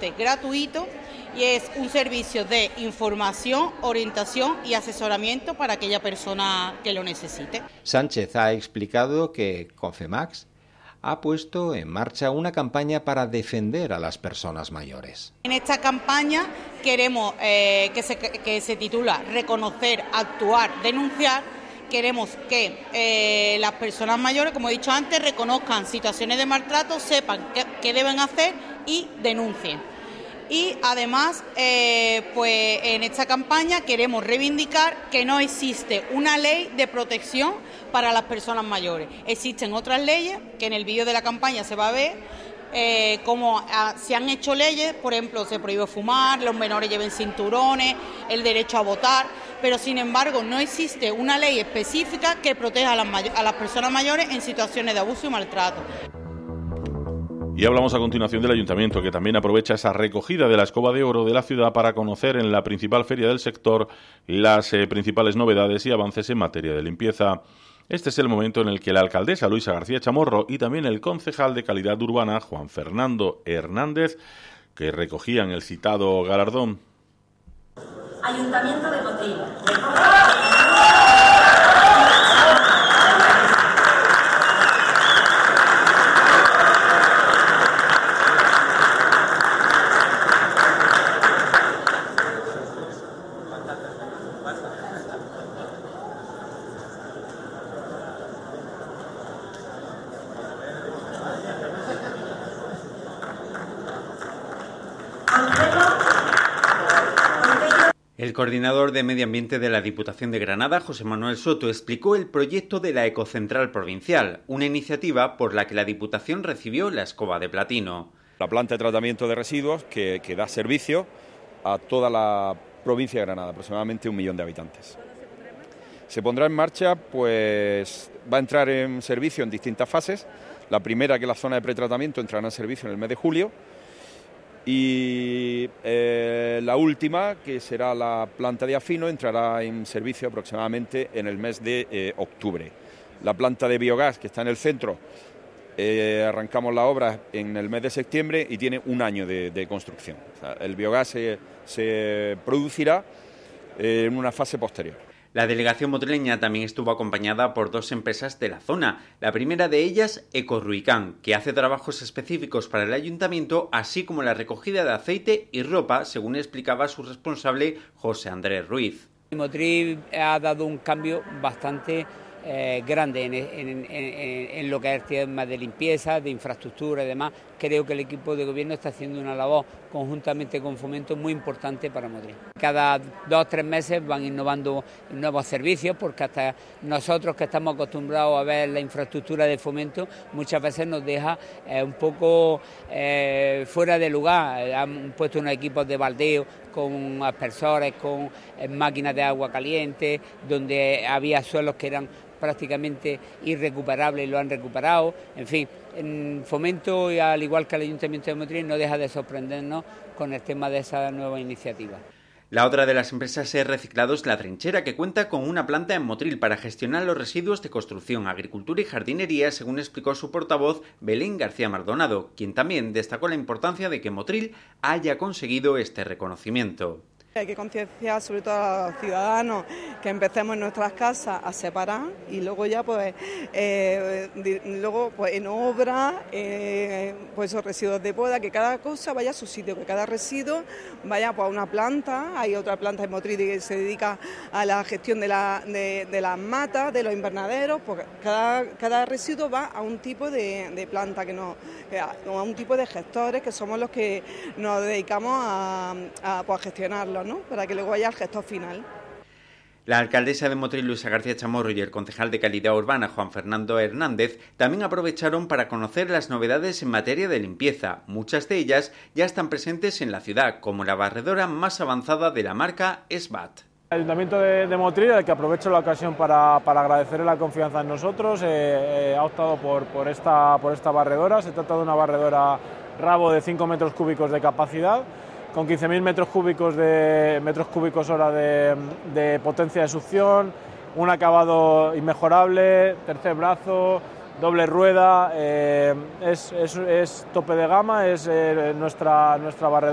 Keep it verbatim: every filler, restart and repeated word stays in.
gratuito y es un servicio de información, orientación y asesoramiento para aquella persona que lo necesite. Sánchez ha explicado que Confemax ha puesto en marcha una campaña para defender a las personas mayores. En esta campaña queremos eh, que, se, que se titula Reconocer, Actuar, Denunciar. Queremos que eh, las personas mayores, como he dicho antes, reconozcan situaciones de maltrato, sepan qué, qué deben hacer y denuncien. Y además, eh, pues en esta campaña queremos reivindicar que no existe una ley de protección para las personas mayores. Existen otras leyes que en el vídeo de la campaña se va a ver eh, cómo ah, se han hecho leyes, por ejemplo, se prohíbe fumar, los menores lleven cinturones, el derecho a votar, pero sin embargo no existe una ley específica que proteja a las, may- a las personas mayores en situaciones de abuso y maltrato. Y hablamos a continuación del Ayuntamiento, que también aprovecha esa recogida de la escoba de oro de la ciudad para conocer en la principal feria del sector las eh, principales novedades y avances en materia de limpieza. Este es el momento en el que la alcaldesa Luisa García Chamorro y también el concejal de Calidad Urbana Juan Fernando Hernández, que recogían el citado galardón. Ayuntamiento de Motril. El coordinador de Medio Ambiente de la Diputación de Granada, José Manuel Soto, explicó el proyecto de la Ecocentral Provincial, una iniciativa por la que la Diputación recibió la escoba de platino. La planta de tratamiento de residuos que, que da servicio a toda la provincia de Granada, aproximadamente un millón de habitantes. Se pondrá en marcha, pues va a entrar en servicio en distintas fases. La primera, que es la zona de pretratamiento, entrará en servicio en el mes de julio. Y eh, la última, que será la planta de afino, entrará en servicio aproximadamente en el mes de eh, octubre. La planta de biogás, que está en el centro, eh, arrancamos la obra en el mes de septiembre y tiene un año de, de construcción. O sea, el biogás se, se producirá eh, en una fase posterior. La delegación motrileña también estuvo acompañada por dos empresas de la zona. La primera de ellas, Ecorruicán, que hace trabajos específicos para el ayuntamiento, así como la recogida de aceite y ropa, según explicaba su responsable, José Andrés Ruiz. Motril ha dado un cambio bastante eh, grande en, en, en, en lo que es el tema de limpieza, de infraestructura y demás. Creo que el equipo de gobierno está haciendo una labor conjuntamente con Fomento muy importante para Motril. Cada dos o tres meses van innovando nuevos servicios, porque hasta nosotros que estamos acostumbrados a ver la infraestructura de Fomento muchas veces nos deja eh, un poco eh, fuera de lugar. Han puesto unos equipos de baldeo con aspersores, con eh, máquinas de agua caliente, donde había suelos que eran prácticamente irrecuperables y lo han recuperado. En fin, en Fomento, y al igual que el Ayuntamiento de Motril, no deja de sorprendernos con el tema de esa nueva iniciativa. La otra de las empresas es Reciclados La Trinchera, que cuenta con una planta en Motril para gestionar los residuos de construcción, agricultura y jardinería, según explicó su portavoz Belén García Maldonado, quien también destacó la importancia de que Motril haya conseguido este reconocimiento. Hay que concienciar sobre todo a los ciudadanos que empecemos en nuestras casas a separar y luego ya pues eh, luego pues en obra eh, pues esos residuos de poda, que cada cosa vaya a su sitio, que cada residuo vaya pues, a una planta. Hay otra planta en Motril que se dedica a la gestión de, la, de, de las matas, de los invernaderos, pues cada, cada residuo va a un tipo de, de planta, que no, a un tipo de gestores que somos los que nos dedicamos a, a, pues, a gestionarlo, ¿no? Para que luego vaya al gestor final. La alcaldesa de Motril, Luisa García Chamorro, y el concejal de Calidad Urbana, Juan Fernando Hernández, también aprovecharon para conocer las novedades en materia de limpieza. Muchas de ellas ya están presentes en la ciudad, como la barredora más avanzada de la marca Esbat. El Ayuntamiento de, de Motril, al que aprovecho la ocasión para, para agradecerle la confianza en nosotros, eh, eh, ha optado por, por, esta, por esta barredora. Se trata de una barredora rabo de cinco metros cúbicos de capacidad, con quince mil metros cúbicos de metros cúbicos hora de, de potencia de succión, un acabado inmejorable, tercer brazo, doble rueda, eh, es, es, es tope de gama, es eh, nuestra, nuestra barredora.